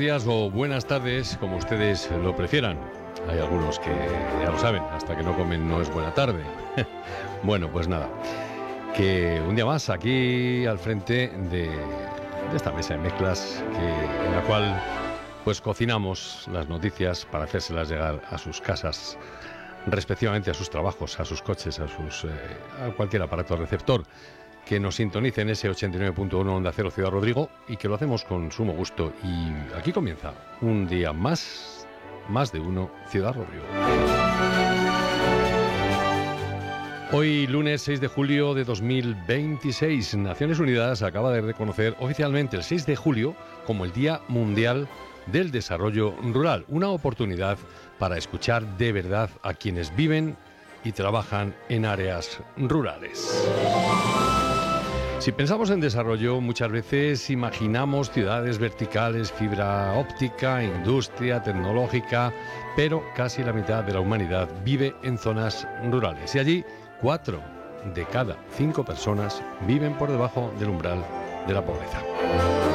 días o buenas tardes, como ustedes lo prefieran. Hay algunos que ya lo saben, hasta que no comen no es buena tarde. Bueno, pues nada, que un día más aquí al frente de esta mesa de mezclas en la cual pues cocinamos las noticias para hacérselas llegar a sus casas, respectivamente a sus trabajos, a sus coches, a cualquier aparato receptor que nos sintonice en ese 89.1 Onda Cero Ciudad Rodrigo, y que lo hacemos con sumo gusto. Y aquí comienza un día más de uno Ciudad Rodrigo. Hoy, lunes 6 de julio de 2026, Naciones Unidas acaba de reconocer oficialmente el 6 de julio como el Día Mundial del Desarrollo Rural, una oportunidad para escuchar de verdad a quienes viven y trabajan en áreas rurales. Si pensamos en desarrollo, muchas veces imaginamos ciudades verticales, fibra óptica, industria tecnológica, pero casi la mitad de la humanidad vive en zonas rurales. Y allí, 4 de cada 5 personas viven por debajo del umbral de la pobreza.